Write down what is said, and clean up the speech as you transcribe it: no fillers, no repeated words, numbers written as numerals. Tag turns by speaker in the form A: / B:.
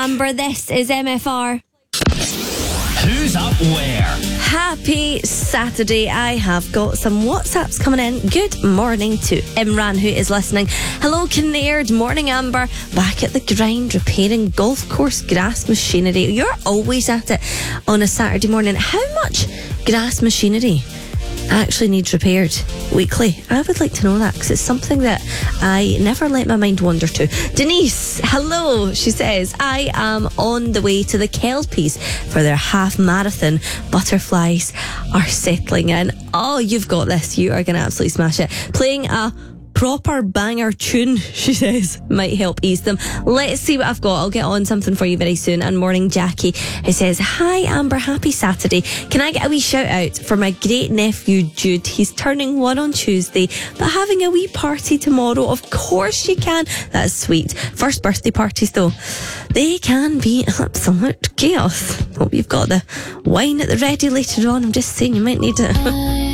A: Amber. This is MFR.
B: Who's up where?
A: Happy Saturday. I have got some WhatsApps coming in. Good morning to Imran, who is listening. Hello, Kinnaird. Morning, Amber. Back at the grind, repairing golf course grass machinery. You're always at it on a Saturday morning. How much grass machinery actually needs repaired weekly? I would like to know that, because it's something that I never let my mind wander to. Denise, hello. She says, I am on the way to the Kelpies for their half marathon. Butterflies are settling in. Oh, you've got this. You are going to absolutely smash it. Playing a proper banger tune, she says, might help ease them. Let's see what I've got. I'll get on something for you very soon. And morning, Jackie, who says, hi Amber, happy Saturday. Can I get a wee shout out for my great nephew Jude? He's turning 1 on Tuesday, but having a wee party tomorrow. Of course you can. That's sweet. First birthday parties though, they can be absolute chaos. Hope you've got the wine at the ready later on. I'm just saying, you might need it.